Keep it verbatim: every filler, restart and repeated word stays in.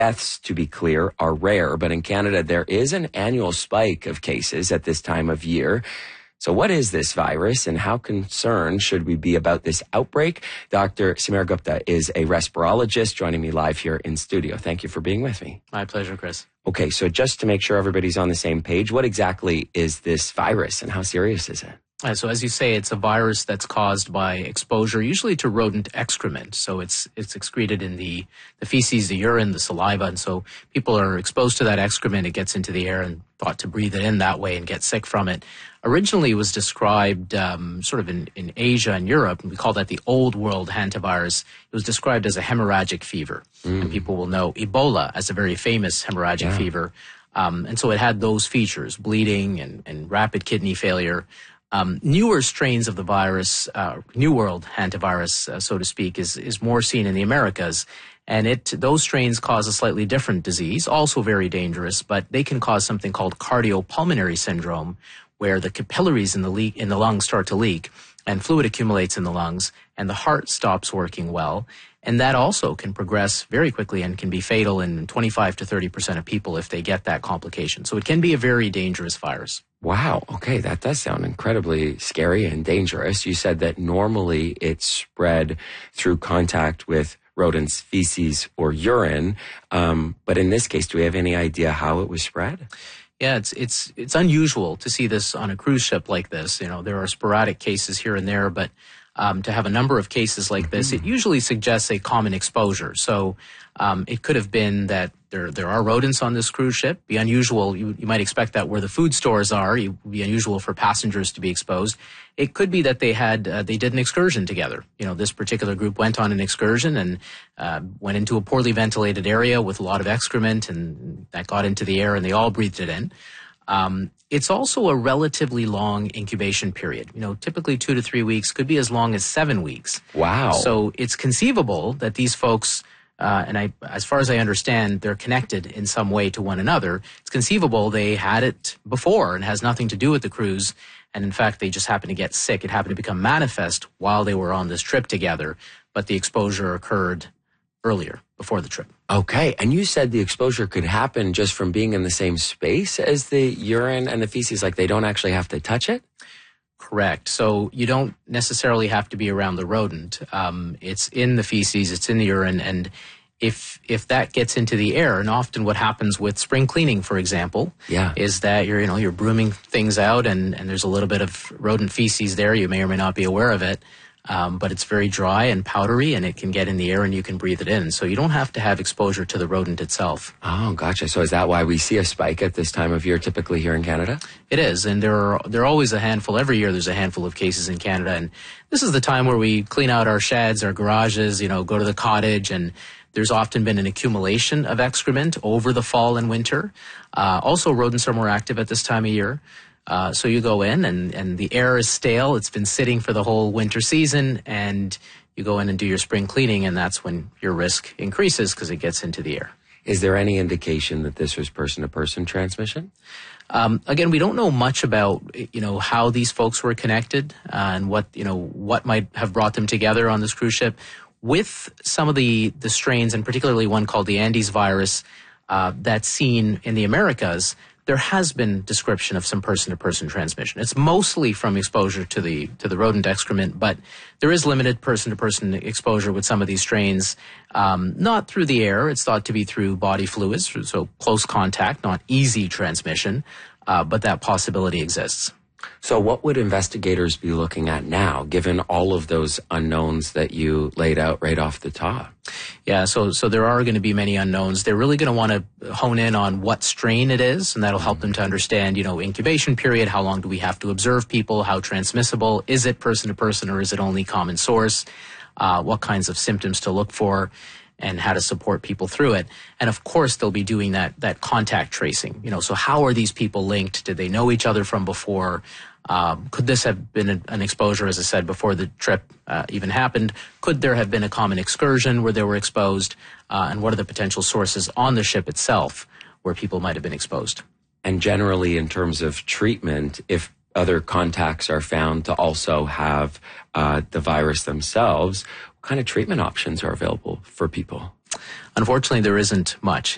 Deaths, to be clear, are rare, but in Canada, there is an annual spike of cases at this time of year. So what is this virus and how concerned should we be about this outbreak? Doctor Sameer Gupta is a respirologist joining me live here in studio. Thank you for being with me. My pleasure, Chris. Okay, so just to make sure everybody's on the same page, what exactly is this virus and how serious is it? Uh, so as you say, it's a virus that's caused by exposure, usually to rodent excrement. So it's it's excreted in the, the feces, the urine, the saliva. And so people are exposed to that excrement. It gets into the air and thought to breathe it in that way and get sick from it. Originally, it was described um, sort of in, in Asia and Europe, and we call that the old world hantavirus. It was described as a hemorrhagic fever. Mm. And people will know Ebola as a very famous hemorrhagic yeah. fever. Um, and so it had those features, bleeding and, and rapid kidney failure. Um, newer strains of the virus, uh, New World hantavirus, uh, so to speak, is, is more seen in the Americas. And it, those strains cause a slightly different disease, also very dangerous, but they can cause something called cardiopulmonary syndrome, where the capillaries in the leak, in the lungs start to leak and fluid accumulates in the lungs and the heart stops working well. And that also can progress very quickly and can be fatal in twenty-five to thirty percent of people if they get that complication. So it can be a very dangerous virus. Wow. Okay. That does sound incredibly scary and dangerous. You said that normally it's spread through contact with rodents' feces or urine. Um, but in this case, do we have any idea how it was spread? Yeah, it's it's it's unusual to see this on a cruise ship like this. You know, there are sporadic cases here and there, but um, to have a number of cases like mm-hmm. this, it usually suggests a common exposure. So um, it could have been that there there are rodents on this cruise ship. Be unusual. You, you might expect that where the food stores are, it would be unusual for passengers to be exposed. It could be that they had uh, they did an excursion together. You know, this particular group went on an excursion and uh, went into a poorly ventilated area with a lot of excrement, and that got into the air, and they all breathed it in. Um, it's also a relatively long incubation period. You know, typically two to three weeks, could be as long as seven weeks. Wow. So it's conceivable that these folks, uh, and I, as far as I understand, they're connected in some way to one another. It's conceivable they had it before and has nothing to do with the cruise. And in fact, they just happened to get sick. It happened to become manifest while they were on this trip together, but the exposure occurred earlier, before the trip. Okay. And you said the exposure could happen just from being in the same space as the urine and the feces, like they don't actually have to touch it? Correct. So you don't necessarily have to be around the rodent. Um, it's in the feces, it's in the urine, and if if that gets into the air, and often what happens with spring cleaning, for example, yeah. is that you're you know you're brooming things out, and and there's a little bit of rodent feces there. You may or may not be aware of it. Um, but it's very dry and powdery, and it can get in the air and you can breathe it in. So you don't have to have exposure to the rodent itself. Oh, gotcha. So is that why we see a spike at this time of year typically here in Canada? It is, and there are there are always a handful. Every year there's a handful of cases in Canada, and this is the time where we clean out our sheds, our garages, you know, go to the cottage, and there's often been an accumulation of excrement over the fall and winter. Uh, also, rodents are more active at this time of year. Uh, so you go in and, and the air is stale. It's been sitting for the whole winter season, and you go in and do your spring cleaning, and that's when your risk increases because it gets into the air. Is there any indication that this was person-to-person transmission? Um, again, we don't know much about, you know, how these folks were connected uh, and what, you know, what might have brought them together on this cruise ship. With some of the, the strains, and particularly one called the Andes virus uh, that's seen in the Americas, there has been description of some person-to-person transmission. It's mostly from exposure to the to the rodent excrement, but there is limited person-to-person exposure with some of these strains, um, not through the air. It's thought to be through body fluids, so close contact, not easy transmission, uh, but that possibility exists. So what would investigators be looking at now, given all of those unknowns that you laid out right off the top? Yeah, so so there are going to be many unknowns. They're really going to want to hone in on what strain it is, and that'll help them to understand, you know, incubation period, how long do we have to observe people, how transmissible, is it person to person or is it only common source, uh, what kinds of symptoms to look for, and how to support people through it. And of course, they'll be doing that that contact tracing. You know, so how are these people linked? Did they know each other from before? Um, could this have been a, an exposure, as I said, before the trip uh, even happened? Could there have been a common excursion where they were exposed? Uh, and what are the potential sources on the ship itself where people might have been exposed? And generally, in terms of treatment, if other contacts are found to also have uh, the virus themselves, what kind of treatment options are available for people? Unfortunately, there isn't much.